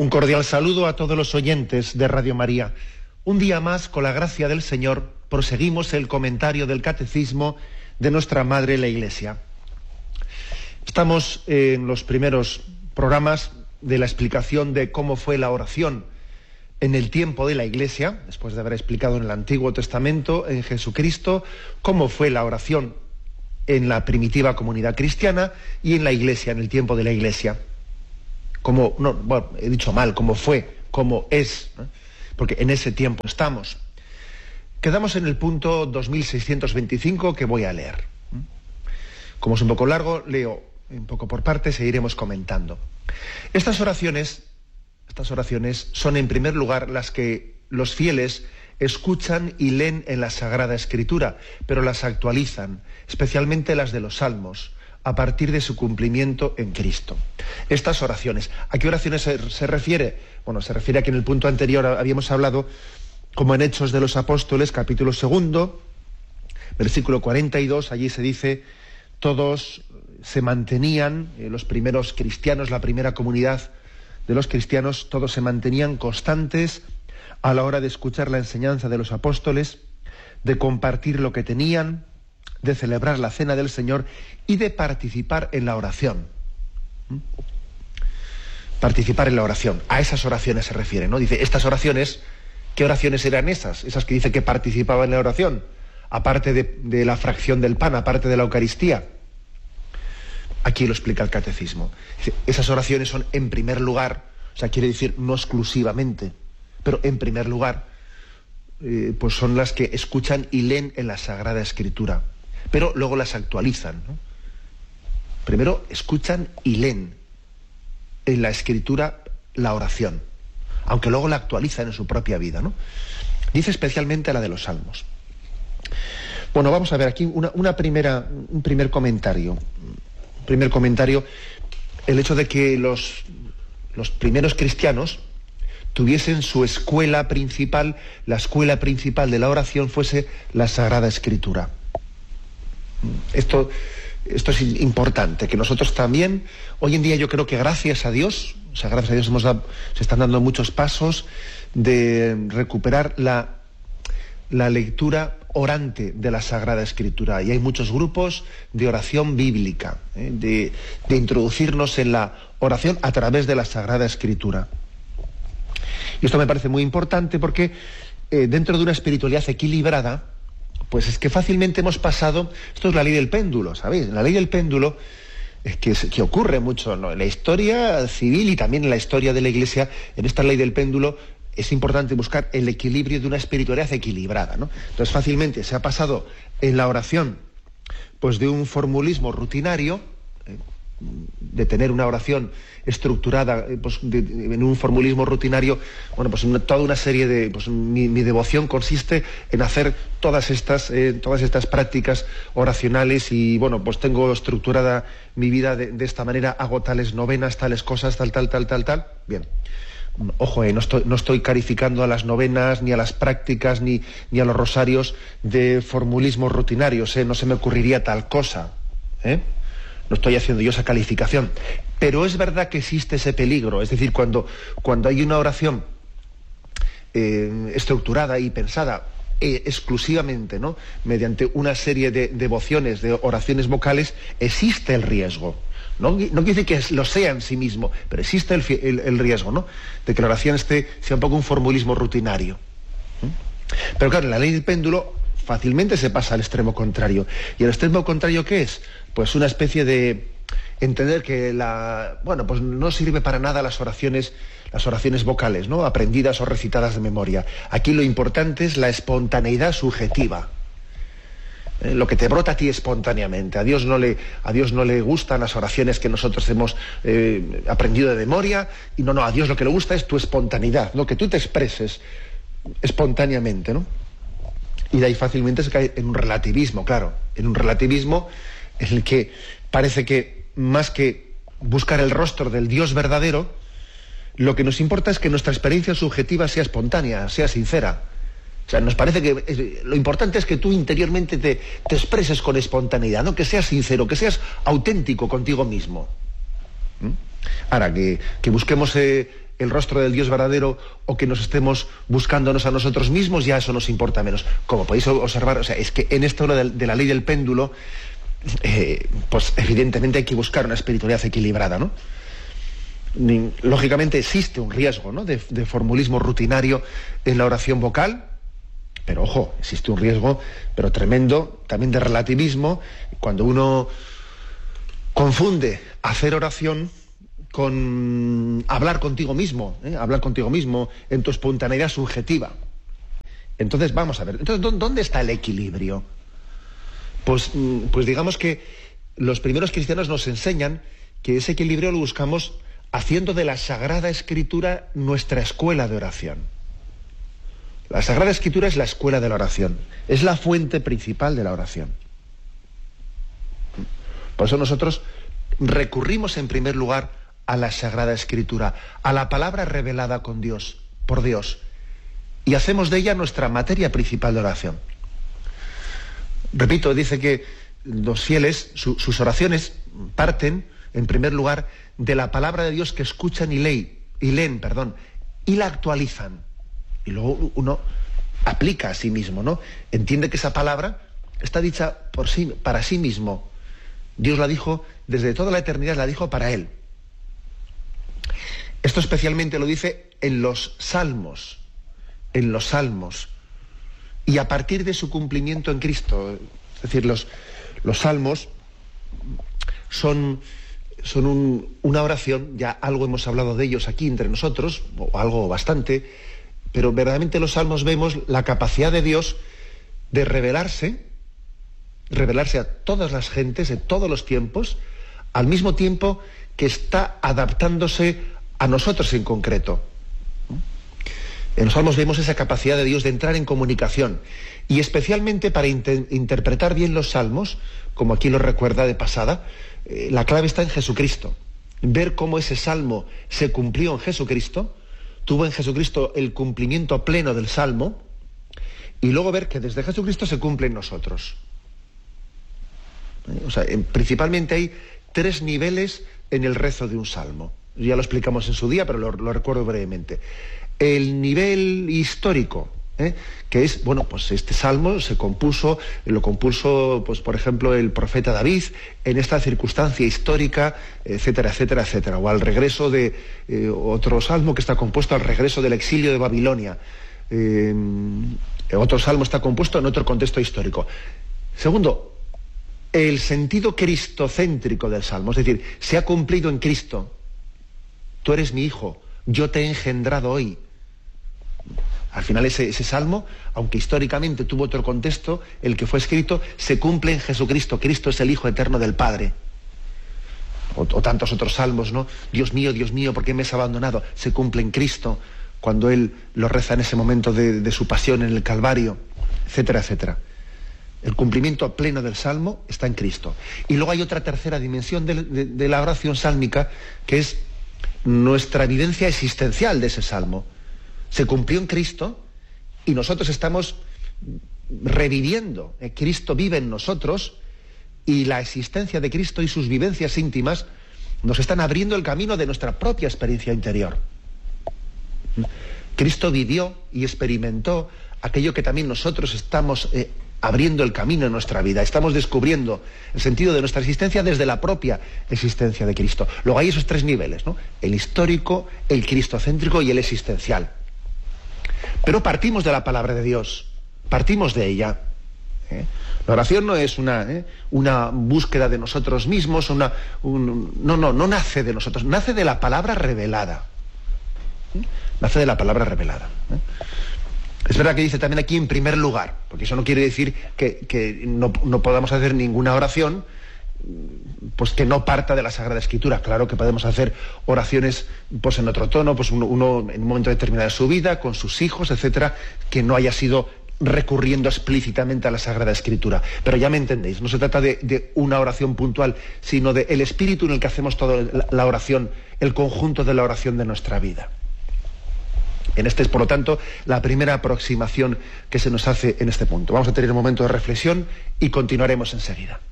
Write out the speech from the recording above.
Un cordial saludo a todos los oyentes de Radio María. Un día más, con la gracia del Señor, proseguimos el comentario del Catecismo de nuestra Madre la Iglesia. Estamos en los primeros programas de la explicación de cómo fue la oración en el tiempo de la Iglesia, después de haber explicado en el Antiguo Testamento, en Jesucristo, cómo fue la oración en la primitiva comunidad cristiana y en la Iglesia, en el tiempo de la Iglesia. He dicho mal, cómo fue, cómo es, ¿no? Porque en ese tiempo estamos. Quedamos en el punto 2625 que voy a leer. Como es un poco largo, leo un poco por partes e iremos comentando. Estas oraciones son en primer lugar las que los fieles escuchan y leen en la Sagrada Escritura, pero las actualizan, especialmente las de los Salmos, a partir de su cumplimiento en Cristo. Estas oraciones, ¿a qué oraciones se refiere? Bueno, se refiere a que en el punto anterior habíamos hablado, como en Hechos de los Apóstoles, capítulo 2, versículo 42, allí se dice, todos se mantenían, los primeros cristianos, la primera comunidad de los cristianos, todos se mantenían constantes a la hora de escuchar la enseñanza de los apóstoles, de compartir lo que tenían, de celebrar la cena del Señor y de participar en la oración. Participar en la oración. A esas oraciones se refiere, ¿no? Dice, estas oraciones, ¿qué oraciones eran esas? Esas que dice que participaban en la oración, aparte de la fracción del pan, aparte de la Eucaristía. Aquí lo explica el Catecismo. Dice, esas oraciones son en primer lugar, o sea, quiere decir no exclusivamente, pero en primer lugar, pues son las que escuchan y leen en la Sagrada Escritura. Pero luego las actualizan, ¿no? Primero escuchan y leen en la Escritura la oración, aunque luego la actualizan en su propia vida, ¿no? Dice especialmente la de los Salmos. Bueno, vamos a ver aquí un primer comentario. El hecho de que los primeros cristianos tuviesen su escuela principal, la escuela principal de la oración fuese la Sagrada Escritura. Esto es importante, que nosotros también, hoy en día yo creo que gracias a Dios se están dando muchos pasos de recuperar la lectura orante de la Sagrada Escritura, y hay muchos grupos de oración bíblica, de introducirnos en la oración a través de la Sagrada Escritura. Y esto me parece muy importante porque dentro de una espiritualidad equilibrada, pues es que fácilmente hemos pasado, esto es la ley del péndulo, ¿sabéis? La ley del péndulo es que ocurre mucho, ¿no? En la historia civil y también en la historia de la Iglesia, en esta ley del péndulo es importante buscar el equilibrio de una espiritualidad equilibrada, ¿no? Entonces fácilmente se ha pasado en la oración pues de un formulismo rutinario, de tener una oración estructurada en un formulismo rutinario, bueno, pues toda una serie de, pues mi devoción consiste en hacer todas estas prácticas oracionales y, bueno, pues tengo estructurada mi vida de esta manera, hago tales novenas, tales cosas, tal. Bien. Ojo, no estoy calificando a las novenas, ni a las prácticas, ni a los rosarios de formulismos rutinarios, no se me ocurriría tal cosa, No estoy haciendo yo esa calificación. Pero es verdad que existe ese peligro, es decir, cuando hay una oración estructurada y pensada exclusivamente, ¿no?, mediante una serie de devociones, de oraciones vocales, existe el riesgo. No quiere decir que lo sea en sí mismo, pero existe el riesgo, ¿no?, de que la oración sea un poco un formulismo rutinario. Pero claro, en la ley del péndulo fácilmente se pasa al extremo contrario. ¿Y el extremo contrario qué es? Pues una especie de entender que pues no sirve para nada las oraciones vocales, ¿no?, aprendidas o recitadas de memoria. Aquí lo importante es la espontaneidad subjetiva. Lo que te brota a ti espontáneamente. A Dios no le gustan las oraciones que nosotros hemos aprendido de memoria, y no, a Dios lo que le gusta es tu espontaneidad, ¿no?, que tú te expreses espontáneamente, ¿no? Y de ahí fácilmente se cae en un relativismo, claro, en un relativismo en el que parece que más que buscar el rostro del Dios verdadero, lo que nos importa es que nuestra experiencia subjetiva sea espontánea, sea sincera. O sea, nos parece que lo importante es que tú interiormente te expreses con espontaneidad, ¿no?, que seas sincero, que seas auténtico contigo mismo. Ahora, que busquemos el rostro del Dios verdadero o que nos estemos buscándonos a nosotros mismos, ya eso nos importa menos. Como podéis observar, o sea, es que en esto de la ley del péndulo, pues evidentemente hay que buscar una espiritualidad equilibrada, ¿no? Lógicamente existe un riesgo, ¿no?, de formulismo rutinario en la oración vocal, pero ojo, existe un riesgo, pero tremendo, también de relativismo, cuando uno confunde hacer oración con hablar contigo mismo en tu espontaneidad subjetiva. Entonces, vamos a ver, entonces, ¿dónde está el equilibrio? Pues digamos que los primeros cristianos nos enseñan que ese equilibrio lo buscamos haciendo de la Sagrada Escritura nuestra escuela de oración. La Sagrada Escritura es la escuela de la oración, es la fuente principal de la oración. Por eso nosotros recurrimos en primer lugar a la Sagrada Escritura, a la palabra revelada por Dios, y hacemos de ella nuestra materia principal de oración. Repito, dice que los fieles, sus oraciones parten, en primer lugar, de la palabra de Dios que escuchan y leen, y la actualizan. Y luego uno aplica a sí mismo, ¿no? Entiende que esa palabra está dicha para sí mismo. Dios la dijo, desde toda la eternidad la dijo para él. Esto especialmente lo dice en los salmos. Y a partir de su cumplimiento en Cristo. Es decir, los salmos son una oración, ya algo hemos hablado de ellos aquí entre nosotros, o algo bastante, pero verdaderamente en los salmos vemos la capacidad de Dios de revelarse a todas las gentes, de todos los tiempos, al mismo tiempo que está adaptándose a nosotros en concreto. En los salmos vemos esa capacidad de Dios de entrar en comunicación, y especialmente para interpretar bien los salmos, como aquí lo recuerda de pasada, la clave está en Jesucristo. Ver cómo ese salmo se cumplió en Jesucristo, tuvo en Jesucristo el cumplimiento pleno del salmo, y luego ver que desde Jesucristo se cumple en nosotros. O sea, principalmente hay 3 niveles en el rezo de un salmo. Ya lo explicamos en su día, pero lo recuerdo brevemente. El nivel histórico, que es, bueno, pues este salmo lo compuso, pues por ejemplo, el profeta David en esta circunstancia histórica, etcétera, etcétera, etcétera. O al regreso de otro salmo que está compuesto al regreso del exilio de Babilonia. Otro salmo está compuesto en otro contexto histórico. Segundo, el sentido cristocéntrico del salmo, es decir, se ha cumplido en Cristo. Tú eres mi hijo, yo te he engendrado hoy. Al final ese salmo, aunque históricamente tuvo otro contexto, el que fue escrito, se cumple en Jesucristo. Cristo es el Hijo eterno del Padre. O tantos otros salmos, ¿no? Dios mío, ¿por qué me has abandonado? Se cumple en Cristo, cuando Él lo reza en ese momento de su pasión en el Calvario, etcétera, etcétera. El cumplimiento pleno del salmo está en Cristo. Y luego hay otra tercera dimensión de la oración sálmica, que es nuestra evidencia existencial de ese salmo. Se cumplió en Cristo y nosotros estamos reviviendo. Cristo vive en nosotros y la existencia de Cristo y sus vivencias íntimas nos están abriendo el camino de nuestra propia experiencia interior. Cristo vivió y experimentó aquello que también nosotros estamos abriendo el camino en nuestra vida. Estamos descubriendo el sentido de nuestra existencia desde la propia existencia de Cristo. Luego hay esos 3 niveles, ¿no? El histórico, el cristocéntrico y el existencial. Pero partimos de la palabra de Dios, partimos de ella. La oración no es una búsqueda de nosotros mismos, no nace de nosotros, nace de la palabra revelada. Nace de la palabra revelada. Es verdad que dice también aquí en primer lugar, porque eso no quiere decir que no podamos hacer ninguna oración pues que no parta de la Sagrada Escritura. Claro que podemos hacer oraciones pues en otro tono, pues uno en un momento determinado de su vida, con sus hijos, etcétera, que no haya sido recurriendo explícitamente a la Sagrada Escritura. Pero ya me entendéis, no se trata de una oración puntual, sino del espíritu en el que hacemos toda la oración, el conjunto de la oración de nuestra vida. Esta es, por lo tanto, la primera aproximación que se nos hace en este punto. Vamos a tener un momento de reflexión y continuaremos enseguida.